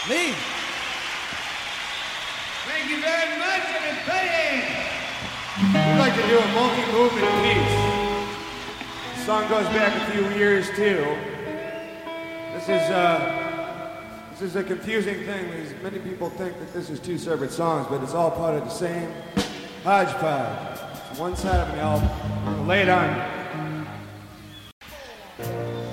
Lee. Thank you very much, everybody. We'd like to do a multi-movement piece. The song goes back a few years too. This is a confusing thing because many people think that this is two separate songs, but it's all part of the same hodgepodge. It's one side of an album. Lay it on you.